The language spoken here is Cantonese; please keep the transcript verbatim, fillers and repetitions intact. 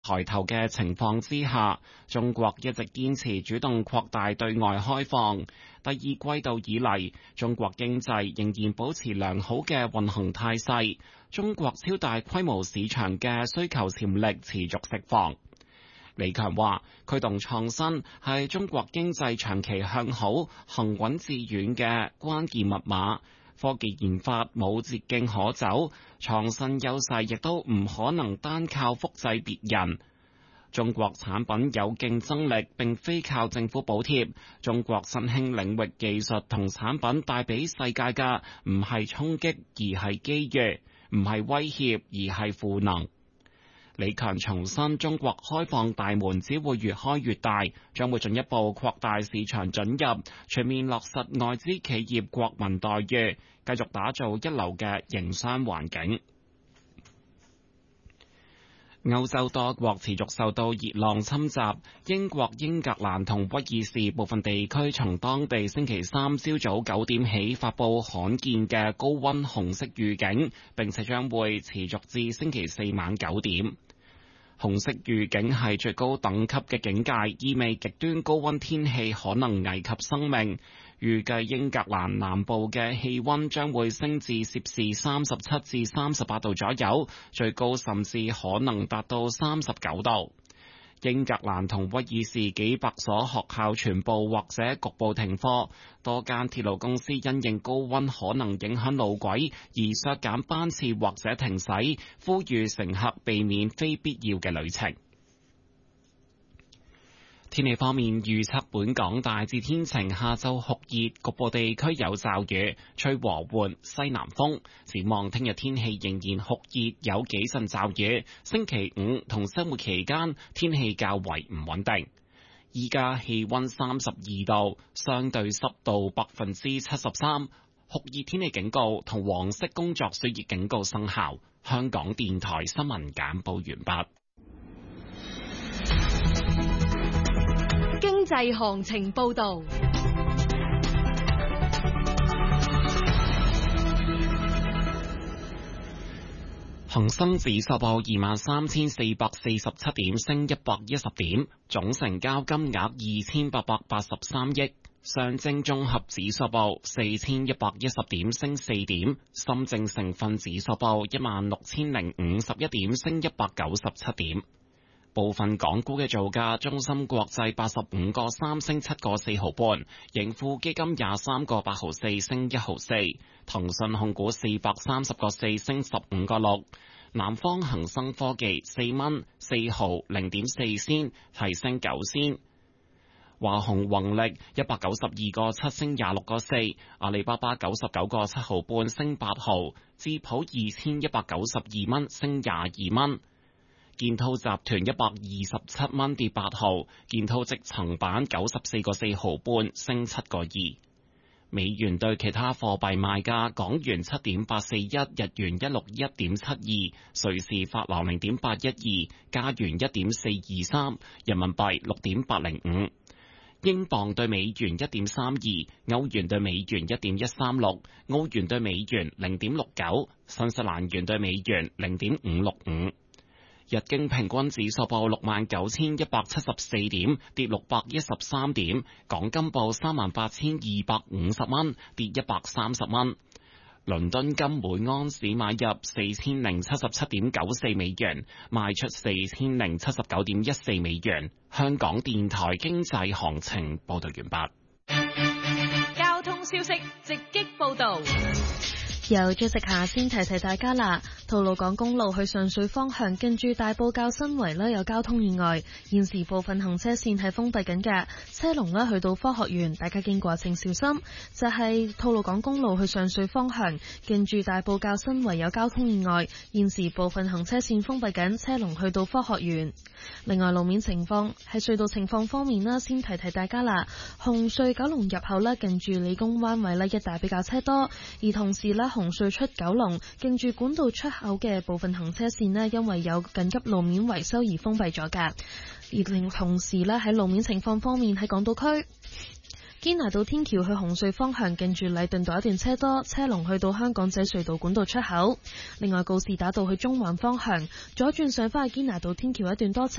抬頭嘅情況之下，中國一直堅持主動擴大對外開放。第二季度以嚟，中國經濟仍然保持良好嘅運行態勢，中國超大規模市場嘅需求潛力持續釋放。李強話：驅動創新係中國經濟長期向好、行穩致遠嘅關鍵密碼。科技研發冇捷徑可走，創新優勢亦都唔可能單靠複製別人。中國產品有競爭力，並非靠政府補貼。中國新興領域技術同產品帶俾世界嘅唔係衝擊，而係機遇；唔係威脅，而係賦能。李強重申，中國開放大門只會越開越大，將會進一步擴大市場准入，全面落實外資企業國民待遇，繼續打造一流嘅營商環境。歐洲多國持續受到熱浪侵襲，英國、英格蘭同威爾士部分地區從當地星期三朝早九點起發佈罕見嘅高溫紅色預警，並且將會持續至星期四晚九點。紅色預警係最高等級嘅警戒，意味極端高溫天氣可能危及生命。預計英格蘭南部嘅氣溫將會升至攝氏三十七至三十八度左右，最高甚至可能達到三十九度。英格蘭同威爾士幾百所學校全部或者局部停課，多間鐵路公司因應高溫可能影響路軌而削減班次或者停駛，呼籲乘客避免非必要嘅旅程。天氣方面，預測本港大致天晴，下晝酷熱，局部地區有驟雨，吹和緩西南風。展望聽日天氣仍然酷熱，有幾陣驟雨。星期五同周末期間天氣較為唔穩定。依家氣溫三十二度，相對濕度百分之七十三，酷熱天氣警告同黃色工作暑熱警告生效。香港電台新聞簡報完畢。 經濟行情報道， 恒生指數報二萬三千四百四十七點，升一百一十點，總成交金額二千八百八十三億。上證綜合指數報四千一百一十點，升四點。深證成分指數報一萬六千零五十一點，升一百九十七點。部分港股嘅造價：中芯國際八十五個三升七個四毫半，盈富基金廿三個八毫四升一毫四，騰訊控股四百三十個四升十五個六，南方恒生科技四蚊四毫零點四仙提升九仙，華虹宏力一百九十二個七升廿六個四，阿里巴巴九十九個七毫半升八毫，智普二千一百九十二蚊升廿二蚊。建滔集團一百二十七蚊跌八毫，建滔積層板九十四個四毫半升七個二。美元對其他貨幣賣價：港元七點八四一，日元一六一點七二，瑞士法郎零點八一二，加元一點四二三，人民幣六點八零五，英鎊對美元一點三二，歐元對美元一點一三六，澳元對美元零點六九，新西蘭元對美元零點五六五。日經平均指數報六萬九千一百七十四點，跌六百一十三點。港金報三萬八千二百五十蚊，跌一百三十蚊。倫敦金每安士買入四千零七十七點九四美元，賣出四千零七十九點一四美元。香港電台經濟行情報道完畢。 交通消息直擊報道。 由朱食下先提提大家啦，吐露港公路去上水方向近住大埔滘新圍呢有交通意外，現時部分行車線係封閉緊嘅，車龍呢去到科學園，大家經過請小心。就係、是、吐露港公路去上水方向近住大埔滘新圍有交通意外，現時部分行車線封閉緊，車龍去到科學園。另外路面情況喺隧道情況方面啦，先提提大家啦，紅隧九龍入口呢近住理工灣位呢一帶比較車多，而同時呢紅隧出九龍近住管道出口嘅部分行車線呢，因為有緊急路面維修而封閉咗㗎。而另同時呢喺路面情況方面，喺港島區堅拿道天橋去紅隧方向近住禮頓道一段車多，車龍去到香港仔隧道管道出口。另外告士打道去中環方向左轉上返去堅拿道天橋一段多車。